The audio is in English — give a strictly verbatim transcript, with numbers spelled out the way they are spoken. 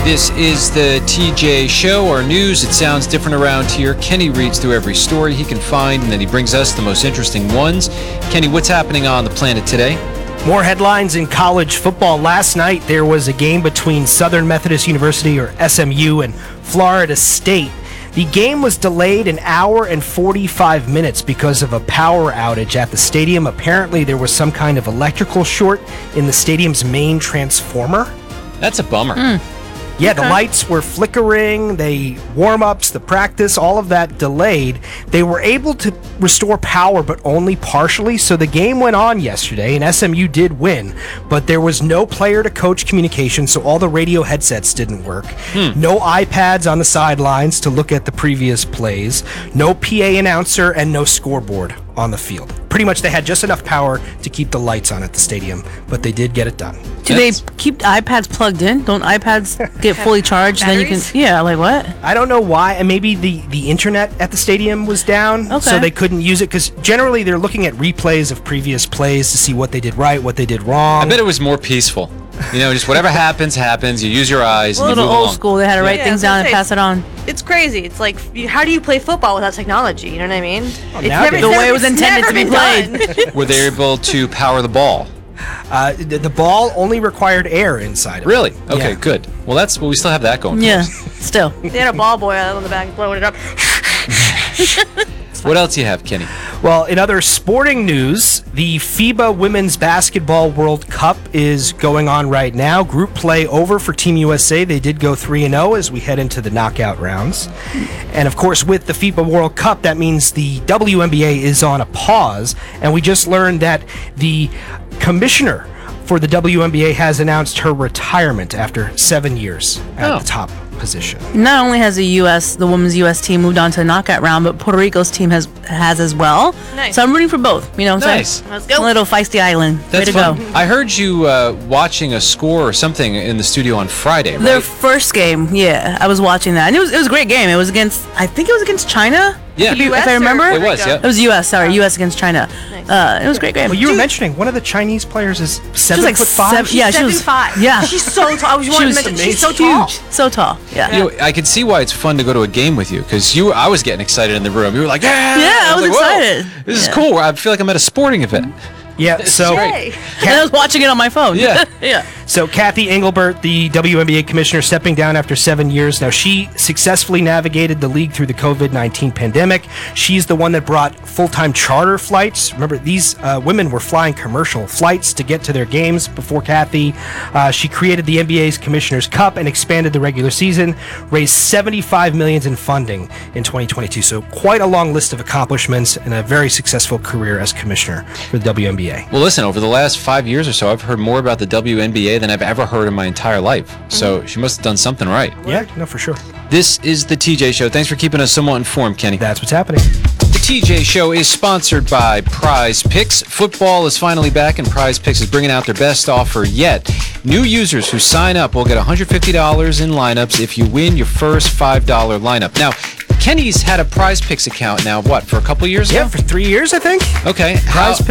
This is the T J Show, our news. It sounds different around here. Kenny reads through every story he can find, and then he brings us the most interesting ones. Kenny, what's happening on the planet today? More headlines in college football. Last night, there was a game between Southern Methodist University, or S M U, and Florida State. The game was delayed an hour and forty-five minutes because of a power outage at the stadium. Apparently, there was some kind of electrical short in the stadium's main transformer. That's a bummer. Mm. Yeah, the Okay. lights were flickering, the warm-ups, the practice, all of that delayed. They were able to restore power, but only partially, so the game went on yesterday, and S M U did win, but there was no player-to-coach communication, so all the radio headsets didn't work. No iPads on the sidelines to look at the previous plays, no P A announcer, and no scoreboard on the field. Pretty much they had just enough power to keep the lights on at the stadium, but they did get it done. Do they keep iPads plugged in? Don't iPads get fully charged? Then you can. batteries? Yeah, like what? I don't know why, and maybe the, the internet at the stadium was down, Okay. so they couldn't use it, because generally they're looking at replays of previous plays to see what they did right, what they did wrong. I bet it was more peaceful. You know, just whatever happens, happens. You use your eyes A and you little move old along. school. They had to write Yeah, things I was down and gonna pass it on. It's crazy. It's like, you- how do you play football without technology? You know what I mean? It's nowadays- The way it was it's intended never to be been played. done. Were they able to power the ball? Uh, the, the ball only required air inside of Really? it. Okay, Yeah. good. Well, that's well, we still have that going. for Yeah, us. still. They had a ball boy on the back blowing it up. What else do you have, Kenny? Well, in other sporting news, the FIBA Women's Basketball World Cup is going on right now. Group play over for Team U S A. They did go three and oh as we head into the knockout rounds. And of course, with the FIBA World Cup, that means the W N B A is on a pause. And we just learned that the commissioner for the W N B A has announced her retirement after seven years at Oh. the top position. Not only has the U S, the women's U S team moved on to the knockout round, but Puerto Rico's team has has as well. Nice. So I'm rooting for both. You know what I'm Nice. saying? Let's go. A little feisty island. That's Way to fun. go. I heard you uh, watching a score or something in the studio on Friday, right? Their first game, yeah, I was watching that, and it was it was a great game. It was against, I think it was against China. Yeah. if, you- U S if I or remember. It was, Rico? yeah. It was U S. Sorry, U S against China. Nice. Uh, it was a great game. Well, you were mentioning one of the Chinese players is She seven was like foot five. seven- yeah, she Seven was five. Yeah, She's so tall. I was she wanting was to mention she's so huge, tall. so tall. Yeah. You know, I can see why it's fun to go to a game with you because you. I was getting excited in the room. You were like, yeah, Yeah, I was like, whoa, excited. This is Yeah. cool. I feel like I'm at a sporting event. Yeah, so Hey. And I was watching it on my phone. Yeah. yeah. So Kathy Engelbert, the W N B A commissioner, stepping down after seven years. Now, she successfully navigated the league through the covid nineteen pandemic. She's the one that brought full-time charter flights. Remember, these uh, women were flying commercial flights to get to their games before Kathy. Uh, she created the N B A's Commissioner's Cup and expanded the regular season, raised seventy-five million dollars in funding in twenty twenty-two. So quite a long list of accomplishments and a very successful career as commissioner for the W N B A. Well, listen, over the last five years or so, I've heard more about the W N B A than I've ever heard in my entire life. So she must have done something right. Yeah, no, for sure. This is the T J Show. Thanks for keeping us somewhat informed, Kenny. That's what's happening. The T J Show is sponsored by Prize Picks. Football is finally back, and Prize Picks is bringing out their best offer yet. New users who sign up will get one hundred fifty dollars in lineups if you win your first five dollar lineup. Now, Kenny's had a Prize Picks account now, what, for a couple years Yeah, now? for three years, I think. Okay. How, Prize